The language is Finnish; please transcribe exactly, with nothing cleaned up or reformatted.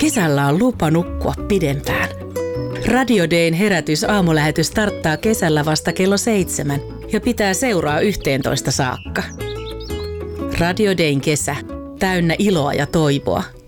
Kesällä on lupa nukkua pidempään. Radio Dayn herätys aamulähetys starttaa kesällä vasta kello seitsemän ja pitää seuraa yhteentoista saakka. Radio Dayn kesä, täynnä iloa ja toivoa.